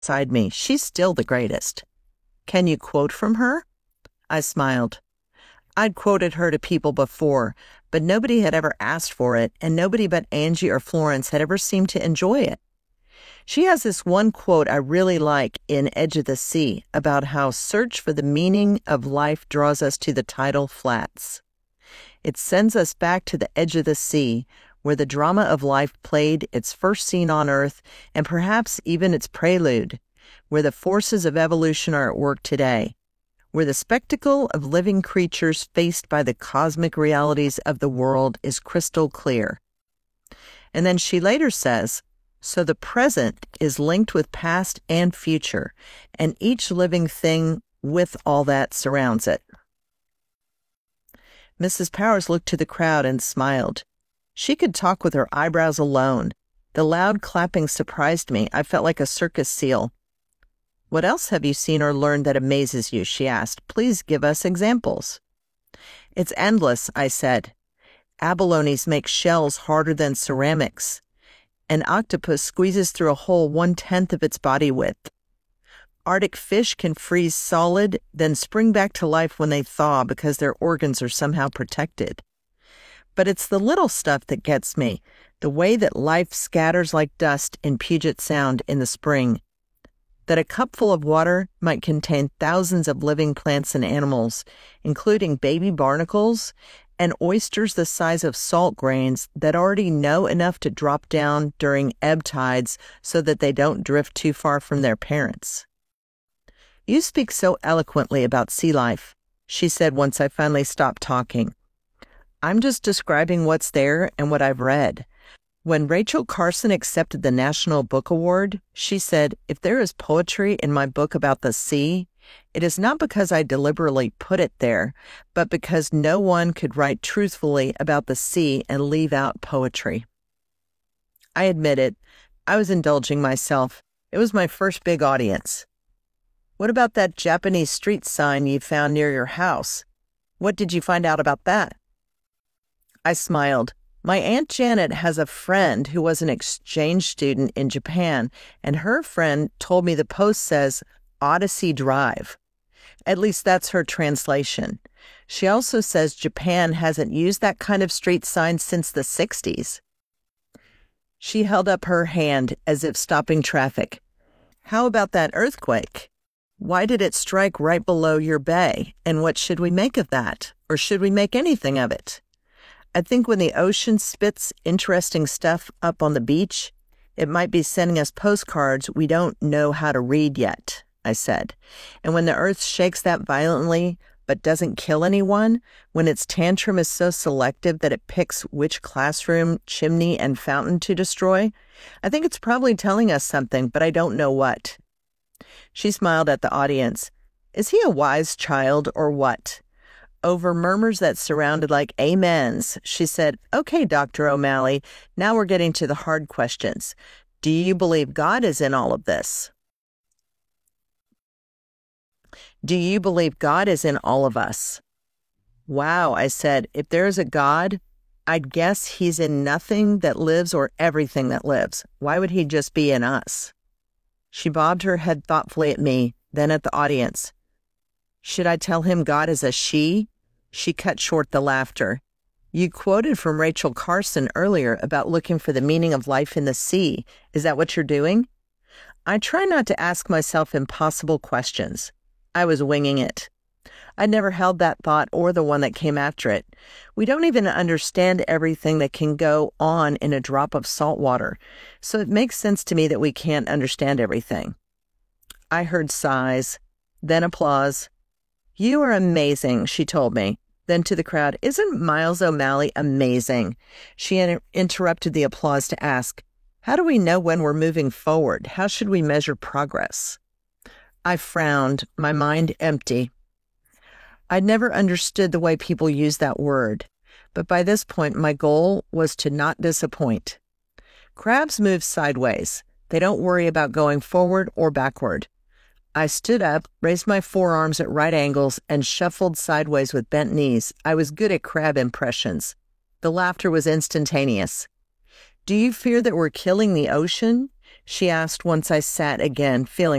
beside me. She's still the greatest. Can you quote from her? I smiled. I'd quoted her to people before, but nobody had ever asked for it, and nobody but Angie or Florence had ever seemed to enjoy it. She has this one quote I really like in Edge of the Sea about how search for the meaning of life draws us to the tidal flats. It sends us back to the edge of the sea, where the drama of life played its first scene on Earth, and perhaps even its prelude, where the forces of evolution are at work today, where the spectacle of living creatures faced by the cosmic realities of the world is crystal clear. And then she later says, so the present is linked with past and future, and each living thing with all that surrounds it. Mrs. Powers looked to the crowd and smiled. She could talk with her eyebrows alone. The loud clapping surprised me. I felt like a circus seal. What else have you seen or learned that amazes you? She asked. Please give us examples. It's endless, I said. Abalones make shells harder than ceramics. An octopus squeezes through a hole 1/10 of its body width. Arctic fish can freeze solid, then spring back to life when they thaw because their organs are somehow protected. But it's the little stuff that gets me, the way that life scatters like dust in Puget Sound in the spring, that a cupful of water might contain thousands of living plants and animals, including baby barnacles and oysters the size of salt grains that already know enough to drop down during ebb tides so that they don't drift too far from their parents. You speak so eloquently about sea life, she said once I finally stopped talking. I'm just describing what's there and what I've read. When Rachel Carson accepted the National Book Award, she said, if there is poetry in my book about the sea, it is not because I deliberately put it there, but because no one could write truthfully about the sea and leave out poetry. I admit it, I was indulging myself. It was my first big audience. What about that Japanese street sign you found near your house? What did you find out about that? I smiled. My Aunt Janet has a friend who was an exchange student in Japan, and her friend told me the post says Odyssey Drive. At least that's her translation. She also says Japan hasn't used that kind of street sign since the 60s. She held up her hand as if stopping traffic. How about that earthquake? Why did it strike right below your bay, and what should we make of that? Or should we make anything of it? I think when the ocean spits interesting stuff up on the beach, it might be sending us postcards we don't know how to read yet, I said. And when the earth shakes that violently but doesn't kill anyone, when its tantrum is so selective that it picks which classroom, chimney, and fountain to destroy, I think it's probably telling us something, but I don't know what. She smiled at the audience. Is he a wise child or what? Over murmurs that sounded like amens, she said, okay, Dr. O'Malley, now we're getting to the hard questions. Do you believe God is in all of this? Do you believe God is in all of us? Wow, I said, if there is a God, I'd guess he's in nothing that lives or everything that lives. Why would he just be in us? She bobbed her head thoughtfully at me, then at the audience. Should I tell him God is a she? She cut short the laughter. You quoted from Rachel Carson earlier about looking for the meaning of life in the sea. Is that what you're doing? I try not to ask myself impossible questions. I was winging it. I'd never held that thought or the one that came after it. We don't even understand everything that can go on in a drop of salt water, so it makes sense to me that we can't understand everything. I heard sighs, then applause. You are amazing, she told me. Then to the crowd, isn't Miles O'Malley amazing? She interrupted the applause to ask, how do we know when we're moving forward? How should we measure progress? I frowned, my mind empty. I'd never understood the way people use that word, but by this point my goal was to not disappoint. Crabs move sideways. They don't worry about going forward or backward. I stood up, raised my forearms at right angles, and shuffled sideways with bent knees. I was good at crab impressions. The laughter was instantaneous. Do you fear that we're killing the ocean? she asked once I sat again, feeling